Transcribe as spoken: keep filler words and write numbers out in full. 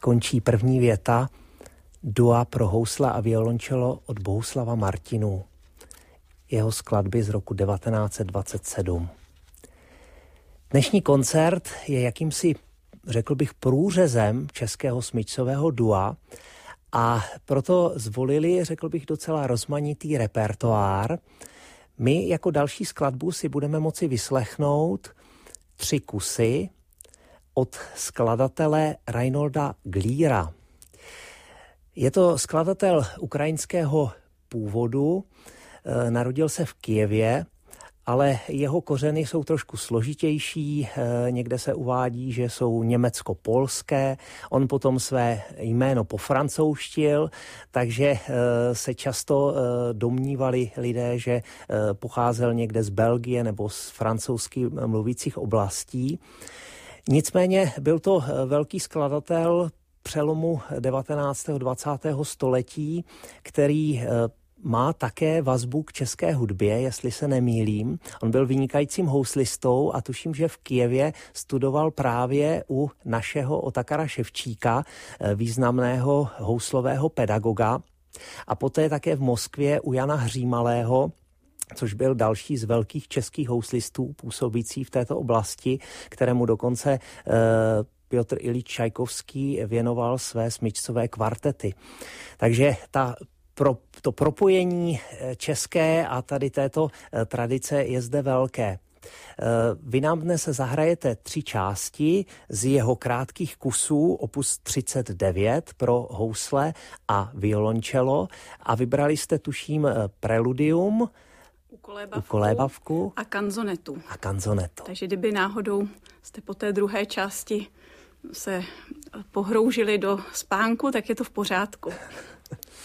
končí první věta dua pro housle a violončelo od Bohuslava Martinů. Jeho skladby z roku devatenáct set dvacet sedm. Dnešní koncert je jakýmsi, řekl bych, průřezem českého smyčcového dua a proto zvolili, řekl bych, docela rozmanitý repertoár. My jako další skladbu si budeme moci vyslechnout tři kusy od skladatele Reinholda Glíra. Je to skladatel ukrajinského původu, narodil se v Kyjevě, ale jeho kořeny jsou trošku složitější, někde se uvádí, že jsou německo-polské, on potom své jméno pofrancouzštil, takže se často domnívali lidé, že pocházel někde z Belgie nebo z francouzsky mluvících oblastí. Nicméně byl to velký skladatel přelomu devatenáctého dvacátého století, který má také vazbu k české hudbě, jestli se nemýlím. On byl vynikajícím houslistou a tuším, že v Kyjevě studoval právě u našeho Otakara Ševčíka, významného houslového pedagoga. A poté také v Moskvě u Jana Hřímalého, což byl další z velkých českých houslistů působící v této oblasti, kterému dokonce eh, Piotr Iljič Čajkovský věnoval své smyčcové kvartety. Takže ta Pro, to propojení české a tady této tradice je zde velké. Vy nám dnes zahrajete tři části z jeho krátkých kusů, opus třicet devět pro housle a violončelo a vybrali jste, tuším, preludium, ukolébavku, ukolébavku a kanzonetu. A kanzonetu. Takže kdyby náhodou jste po té druhé části se pohroužili do spánku, tak je to v pořádku.